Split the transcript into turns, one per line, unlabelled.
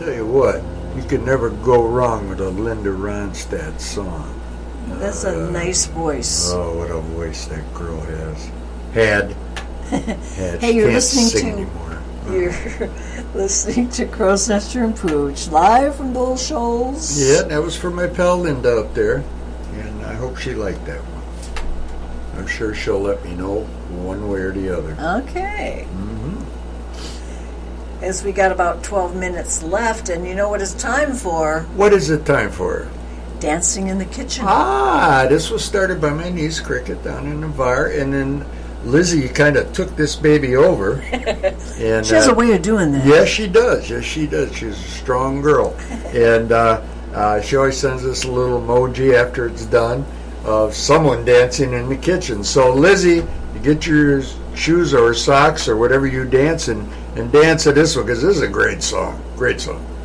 tell you what, you could never go wrong with a Linda Ronstadt song.
That's a nice voice.
Oh, what a voice that girl has. Had.
Hey,
She
you're
can't
listening
sing
to
anymore.
you're listening to Crow's Nester and Pooch live from Bull Shoals.
Yeah, that was for my pal Linda up there, and I hope she liked that one. I'm sure she'll let me know one way or the other.
Okay. As we got about 12 minutes left, and you know what it's time for?
What is it time for?
Dancing in the kitchen.
This was started by my niece Cricket down in Navarre, and then Lizzie kind of took this baby over. And
She has a way of doing that.
Yes, she does. Yes, she does. She's a strong girl. And she always sends us a little emoji after it's done of someone dancing in the kitchen. So, Lizzie, you get your shoes or socks or whatever you dance in and dance to this one, because this is a great song. Great song.